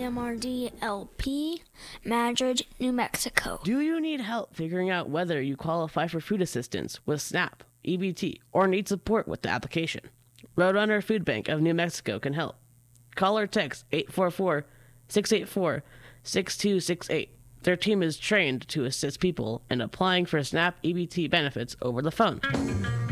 WMRD-LP, Madrid, New Mexico. Do you need help figuring out whether you qualify for food assistance with SNAP, EBT, or need support with the application? Roadrunner Food Bank of New Mexico can help. Call or text 844-684-6268. Their team is trained to assist people in applying for SNAP EBT benefits over the phone.